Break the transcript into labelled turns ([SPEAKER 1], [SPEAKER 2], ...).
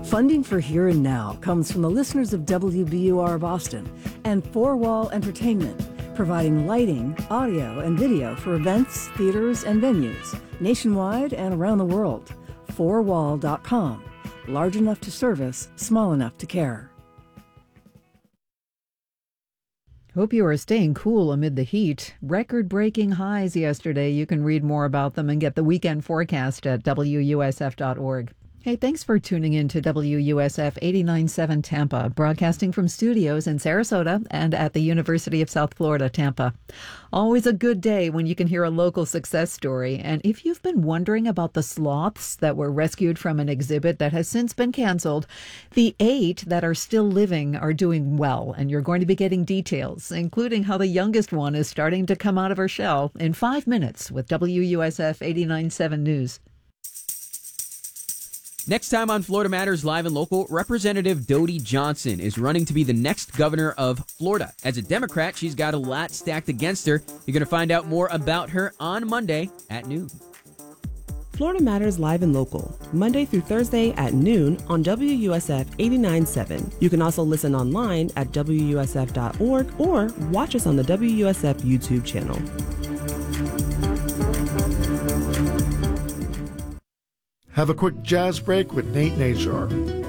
[SPEAKER 1] Funding for Here and Now comes from the listeners of WBUR Boston and Four Wall Entertainment, providing lighting, audio, and video for events, theaters, and venues nationwide and around the world. Fourwall.com. Large enough to service, small enough to care.
[SPEAKER 2] Hope you are staying cool amid the heat. Record-breaking highs yesterday. You can read more about them and get the weekend forecast at WUSF.org. Hey, thanks for tuning in to WUSF 89.7 Tampa, broadcasting from studios in Sarasota and at the University of South Florida, Tampa. Always a good day when you can hear a local success story. And if you've been wondering about the sloths that were rescued from an exhibit that has since been canceled, the 8 that are still living are doing well. And you're going to be getting details, including how the youngest one is starting to come out of her shell in 5 minutes with WUSF 89.7 News.
[SPEAKER 3] Next time on Florida Matters Live and Local, Representative Dodie Johnson is running to be the next governor of Florida. As a Democrat, she's got a lot stacked against her. You're going to find out more about her on Monday at noon.
[SPEAKER 4] Florida Matters Live and Local, Monday through Thursday at noon on WUSF 89.7. You can also listen online at WUSF.org or watch us on the WUSF YouTube channel.
[SPEAKER 5] Have a quick jazz break with Nate Najor.